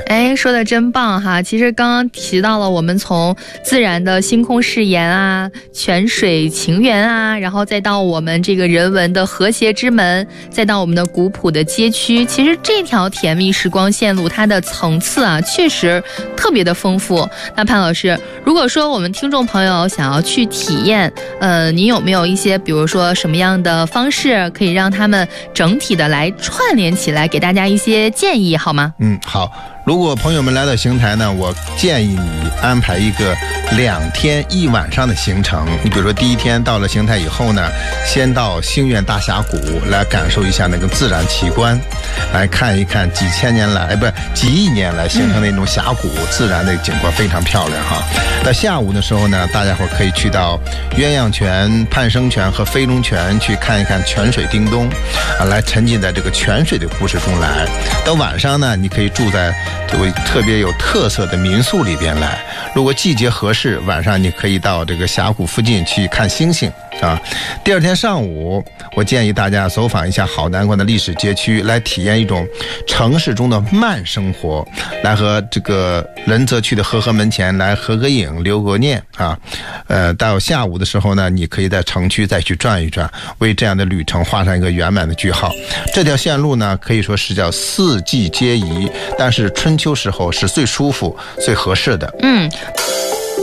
哎，说的真棒哈！其实刚刚提到了我们从自然的星空誓言啊、泉水情缘啊，然后再到我们这个人文的和谐之门，再到我们的古朴的街区。其实这条甜蜜时光线路，它的层次啊，确实特别的丰富。那潘老师，如果说我们听众朋友想要去体验，您有没有一些，比如说什么样的方式，可以让他们整体的来串联起来，给大家一些建议，好吗？ 好。如果朋友们来到邢台呢，我建议你安排一个2天1晚上的行程。你比如说第一天到了邢台以后呢，先到星愿大峡谷来感受一下那个自然奇观，来看一看几亿年来形成的那种峡谷自然的景观非常漂亮哈。到下午的时候呢，大家伙可以去到鸳鸯泉、盼生泉和飞龙泉去看一看泉水叮咚来沉浸在这个泉水的故事中来。到晚上呢，你可以住在这个特别有特色的民宿里边来。如果季节合适，晚上你可以到这个峡谷附近去看星星啊。第二天上午，我建议大家走访一下好南关的历史街区，来体验一种城市中的慢生活，来和这个仁泽区的和合门前来合个影、留个念啊。到下午的时候呢，你可以在城区再去转一转，为这样的旅程画上一个圆满的句号。这条线路呢，可以说是叫4季皆宜，但是春秋时候是最舒服、最合适的。